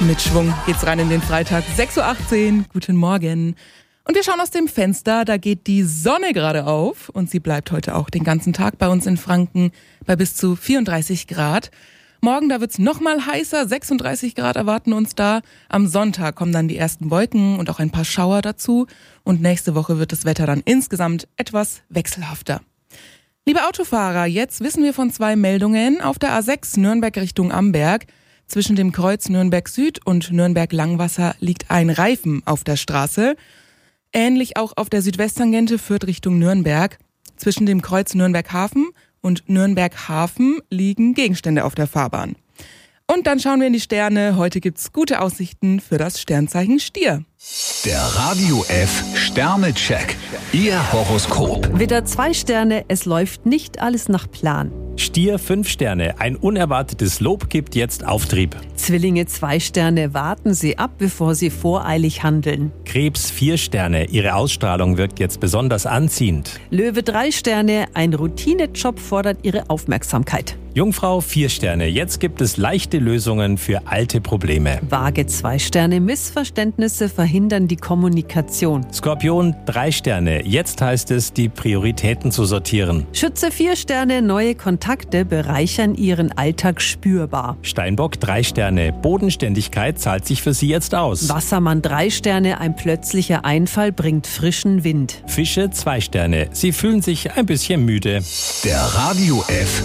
Mit Schwung geht's rein in den Freitag, 6.18 Uhr. Guten Morgen. Und wir schauen aus dem Fenster, da geht die Sonne gerade auf und sie bleibt heute auch den ganzen Tag bei uns in Franken bei bis zu 34 Grad. Morgen, da wird's nochmal heißer, 36 Grad erwarten uns da. Am Sonntag kommen dann die ersten Wolken und auch ein paar Schauer dazu. Und nächste Woche wird das Wetter dann insgesamt etwas wechselhafter. Liebe Autofahrer, jetzt wissen wir von 2 Meldungen auf der A6 Nürnberg Richtung Amberg. Zwischen dem Kreuz Nürnberg Süd und Nürnberg Langwasser liegt ein Reifen auf der Straße. Ähnlich auch auf der Südwesttangente Fürth Richtung Nürnberg. Zwischen dem Kreuz Nürnberg Hafen und Nürnberg Hafen liegen Gegenstände auf der Fahrbahn. Und dann schauen wir in die Sterne. Heute gibt's gute Aussichten für das Sternzeichen Stier. Der Radio F Sternecheck. Ihr Horoskop. Widder 2 Sterne, es läuft nicht alles nach Plan. Stier 5 Sterne, ein unerwartetes Lob gibt jetzt Auftrieb. Zwillinge 2 Sterne, warten Sie ab, bevor Sie voreilig handeln. Krebs 4 Sterne, Ihre Ausstrahlung wirkt jetzt besonders anziehend. Löwe 3 Sterne, ein Routinejob fordert Ihre Aufmerksamkeit. Jungfrau 4 Sterne, jetzt gibt es leichte Lösungen für alte Probleme. Waage 2 Sterne, Missverständnisse verhindern die Kommunikation. Skorpion 3 Sterne, jetzt heißt es, die Prioritäten zu sortieren. Schütze 4 Sterne, neue Kontakte bereichern Ihren Alltag spürbar. Steinbock 3 Sterne, Bodenständigkeit zahlt sich für Sie jetzt aus. Wassermann 3 Sterne, ein plötzlicher Einfall bringt frischen Wind. Fische 2 Sterne, Sie fühlen sich ein bisschen müde. Der Radio F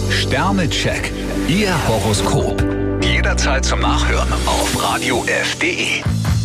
Sternecheck. Ihr Horoskop. Jederzeit zum Nachhören auf radiof.de.